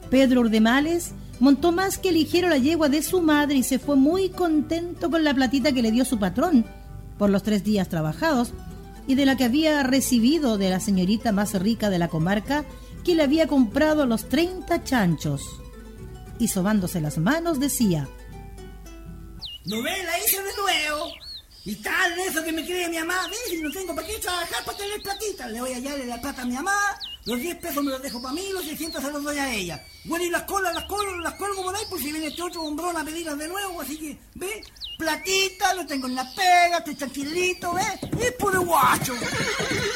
Pedro Urdemales montó más que ligero la yegua de su madre y se fue muy contento con la platita que le dio su patrón por los 3 días trabajados y de la que había recibido de la señorita más rica de la comarca, que le había comprado los 30 chanchos. Y sobándose las manos decía: ¿No ves? La hice de nuevo. Y tal de eso que me cree mi mamá. ¿Ves? Y no tengo para qué trabajar para tener platita. Le voy a hallarle la plata a mi mamá. Los 10 pesos me los dejo para mí, los 600 se los doy a ella. Bueno, y las colgo por ahí por si viene este otro hombrón a pedirlas de nuevo. Así que, ¿ves? Platita, lo tengo en la pega, estoy tranquilito, ¿ves? Es puro guacho.